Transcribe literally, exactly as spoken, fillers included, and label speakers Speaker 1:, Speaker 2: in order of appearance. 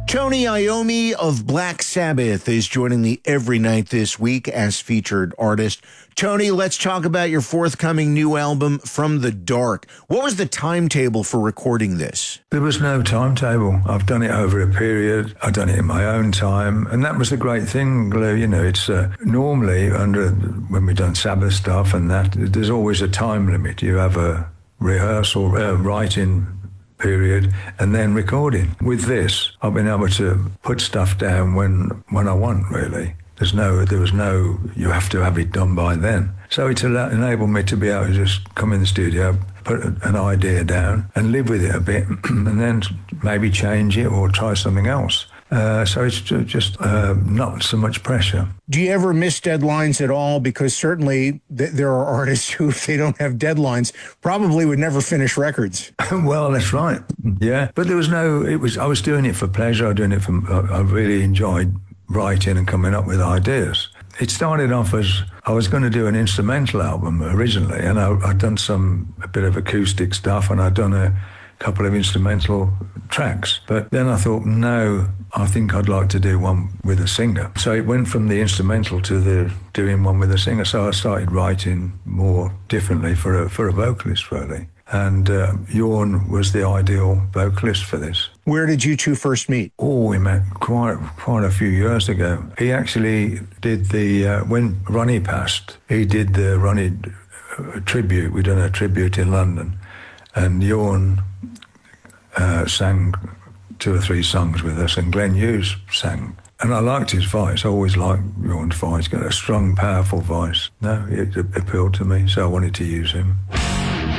Speaker 1: Tony Iommi of Black Sabbath is joining me every night this week as featured artist. Tony, let's talk about your forthcoming new album, From the Dark. What was the timetable for recording this?
Speaker 2: There was no timetable. I've done it over a period. I've done it in my own time. And that was the great thing, Lou. You know, it's uh, normally under when we've done Sabbath stuff and that, there's always a time limit. You have a rehearsal, uh, writing period, and then recording. With this, I've been able to put stuff down when when I want, really. There's no, there was no, you have to have it done by then. So it's allowed, enabled me to be able to just come in the studio, put an idea down and live with it a bit and then maybe change it or try something else. Uh, so it's just uh, not so much pressure.
Speaker 1: Do you ever miss deadlines at all? Because certainly th- there are artists who, if they don't have deadlines, probably would never finish records.
Speaker 2: Well, that's right. Yeah. But there was no, it was, I was doing it for pleasure. I was doing it for, I, I really enjoyed writing and coming up with ideas. It started off as I was going to do an instrumental album originally, and I, I'd done some, a bit of acoustic stuff, and I'd done a couple of instrumental tracks. But then I thought, no, I think I'd like to do one with a singer. So it went from the instrumental to the doing one with a singer. So I started writing more differently for a, for a vocalist, really. And uh, Jorn was the ideal vocalist for this.
Speaker 1: Where did you two first meet?
Speaker 2: Oh, we met quite quite a few years ago. He actually did the, uh, when Ronnie passed, he did the Ronnie uh, tribute. We done a tribute in London. And Jorn uh, sang two or three songs with us, and Glenn Hughes sang. And I liked his voice. I always liked Jorn's voice. He's got a strong, powerful voice. No, it appealed to me, so I wanted to use him.